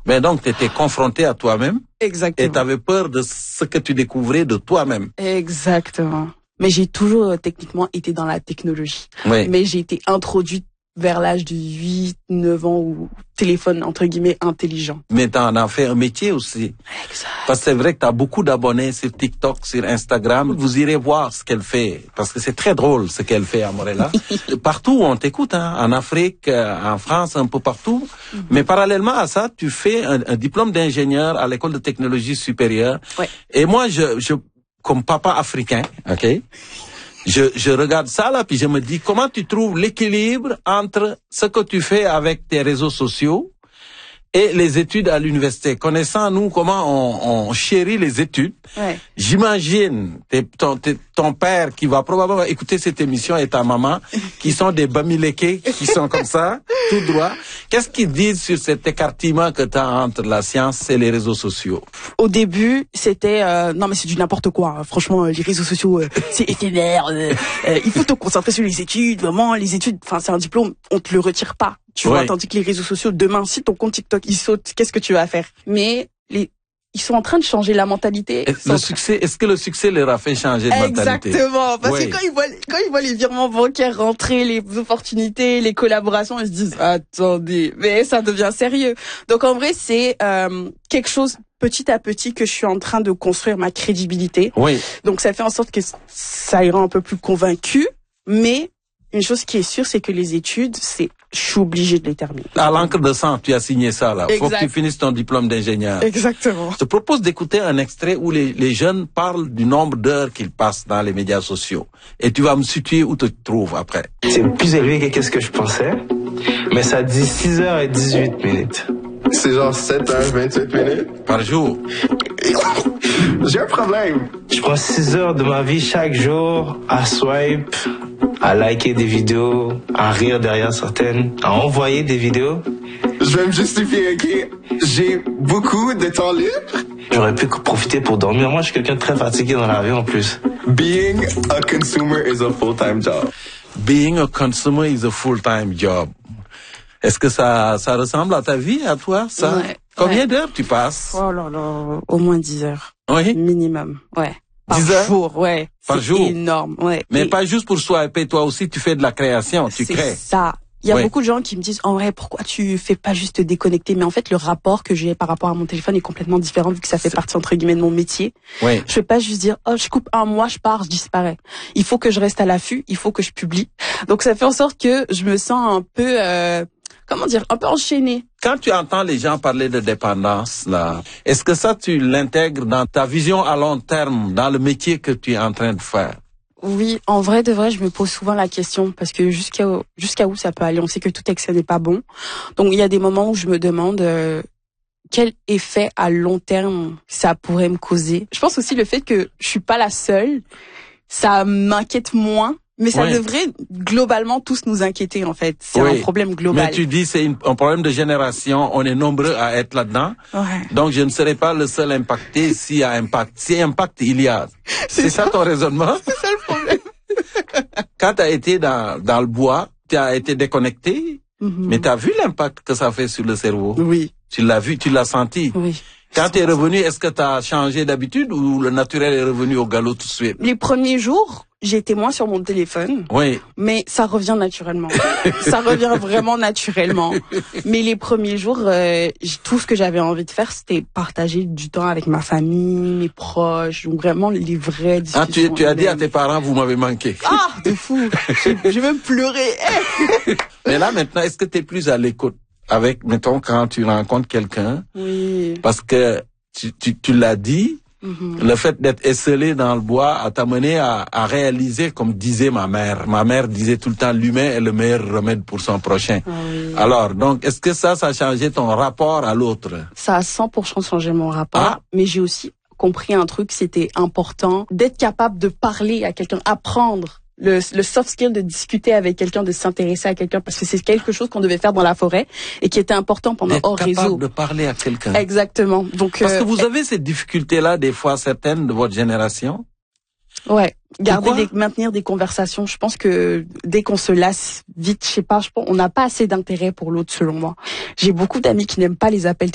Mais donc, tu étais confronté à toi-même. Exactement. Et tu avais peur de ce que tu découvrais de toi-même. Exactement. Mais j'ai toujours techniquement été dans la technologie. Oui. Mais j'ai été introduite vers l'âge de 8, 9 ans au téléphone, entre guillemets, intelligent. Mais tu en as fait un métier aussi. Exact. Parce que c'est vrai que tu as beaucoup d'abonnés sur TikTok, sur Instagram. Vous irez voir ce qu'elle fait. Parce que c'est très drôle ce qu'elle fait à Morella. Partout où on t'écoute, hein, en Afrique, en France, un peu partout. Mais parallèlement à ça, tu fais un diplôme d'ingénieur à l'école de technologie supérieure. Ouais. Et moi, je comme papa africain, ok, je regarde ça là, puis je me dis comment tu trouves l'équilibre entre ce que tu fais avec tes réseaux sociaux et les études à l'université. Connaissant nous comment on chérit les études, Ouais. j'imagine ton père qui va probablement écouter cette émission et ta maman qui sont des bamileke, qui sont comme ça, tout droit. Qu'est-ce qu'ils disent sur cet écartement que tu as entre la science et les réseaux sociaux? Au début, c'était non mais c'est du n'importe quoi. Hein. Franchement, les réseaux sociaux, c'est éphémère. Il faut te concentrer sur les études. Vraiment, les études, enfin c'est un diplôme, on te le retire pas. Tu vois, tandis que les réseaux sociaux, demain, si ton compte TikTok il saute, qu'est-ce que tu vas faire? Mais ils sont en train de changer la mentalité. Est-ce que le succès leur a fait changer de mentalité? Exactement. Parce que quand ils voient les virements bancaires rentrer, les opportunités, les collaborations, ils se disent, attendez, mais ça devient sérieux. Donc en vrai, c'est quelque chose petit à petit que je suis en train de construire ma crédibilité. Oui. Donc ça fait en sorte que ça ira un peu plus convaincu, mais une chose qui est sûre, c'est que les études, je suis obligée de les terminer. À l'encre de sang, tu as signé ça, là. Faut que tu finisses ton diplôme d'ingénieur. Exactement. Je te propose d'écouter un extrait où les jeunes parlent du nombre d'heures qu'ils passent dans les médias sociaux. Et tu vas me situer où tu te trouves après. C'est plus élevé que ce que je pensais, mais ça dit 6h18. C'est genre 7h28. Par jour. J'ai un problème. Je prends 6 heures de ma vie chaque jour à swipe, à liker des vidéos, à rire derrière certaines, à envoyer des vidéos. Je vais me justifier, ok? J'ai beaucoup de temps libre. J'aurais pu profiter pour dormir. Moi, je suis quelqu'un de très fatigué dans la vie en plus. Being a consumer is a full-time job. Being a consumer is a full-time job. Est-ce que ça ressemble à ta vie, à toi, ça? Ouais. Combien d'heures tu passes? Oh là là, au moins 10 heures. Oui. Minimum, ouais. Par 10 heures? jour, ouais. Par jour? C'est énorme, ouais. Mais pas juste pour swiper, toi aussi tu fais de la création, tu crées. C'est ça. Il y a beaucoup de gens qui me disent, en vrai, pourquoi tu fais pas juste te déconnecter? Mais en fait, le rapport que j'ai par rapport à mon téléphone est complètement différent vu que ça fait partie, entre guillemets, de mon métier. Oui. Je peux pas juste dire, oh, je coupe un mois, je pars, je disparais. Il faut que je reste à l'affût, il faut que je publie. Donc ça fait en sorte que je me sens un peu, un peu enchaînée. Quand tu entends les gens parler de dépendance, là, est-ce que ça, tu l'intègres dans ta vision à long terme, dans le métier que tu es en train de faire? Oui, en vrai, de vrai, je me pose souvent la question parce que jusqu'à où ça peut aller. On sait que tout excès n'est pas bon. Donc, il y a des moments où je me demande quel effet à long terme ça pourrait me causer. Je pense aussi le fait que je suis pas la seule, ça m'inquiète moins. Mais ça devrait globalement tous nous inquiéter en fait. C'est un problème global. Mais tu dis c'est un problème de génération. On est nombreux à être là-dedans. Ouais. Donc je ne serai pas le seul impacté s'il y a impact. Si impact il y a. C'est ça ton raisonnement? C'est ça le problème. Quand tu as été dans le bois, tu as été déconnecté, mais tu as vu l'impact que ça fait sur le cerveau? Oui. Tu l'as vu, tu l'as senti? Oui. Quand tu es revenu, est-ce que tu as changé d'habitude ou le naturel est revenu au galop tout de suite? Les premiers jours, j'étais moins sur mon téléphone. Oui. Mais ça revient naturellement. Ça revient vraiment naturellement. Mais les premiers jours, tout ce que j'avais envie de faire, c'était partager du temps avec ma famille, mes proches, donc vraiment les vraies discussions. Tu as dit à tes parents, vous m'avez manqué. Ah, de fou. J'ai même pleuré. Mais là, maintenant, est-ce que tu es plus à l'écoute? Avec, mettons, quand tu rencontres quelqu'un, oui. Parce que tu l'as dit, le fait d'être esselé dans le bois a t'amené à réaliser, comme disait ma mère. Ma mère disait tout le temps, l'humain est le meilleur remède pour son prochain. Oui. Alors, donc, est-ce que ça a changé ton rapport à l'autre? Ça a 100% changé mon rapport, mais j'ai aussi compris un truc, c'était important d'être capable de parler à quelqu'un, apprendre. Le soft skill de discuter avec quelqu'un, de s'intéresser à quelqu'un, parce que c'est quelque chose qu'on devait faire dans la forêt et qui était important pendant hors réseau. Être capable de parler à quelqu'un. Exactement. Donc parce que vous avez cette difficulté-là des fois certaines de votre génération. Ouais. Maintenir des conversations. Je pense que dès qu'on se lasse vite, je pense, on n'a pas assez d'intérêt pour l'autre selon moi. J'ai beaucoup d'amis qui n'aiment pas les appels